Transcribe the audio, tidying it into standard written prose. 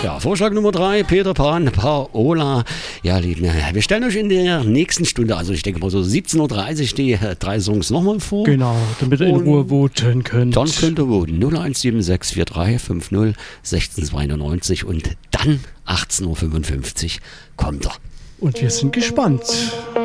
Ja, Vorschlag Nummer 3, Peter Pan, Paola. Ja, lieben, wir stellen euch in der nächsten Stunde, also ich denke mal so 17.30 Uhr, die 3 Songs nochmal vor. Genau, damit ihr in Ruhe voten könnt. Dann könnt ihr voten. 0176 43 50 1692 und dann 18.55 Uhr kommt er. Und wir sind gespannt.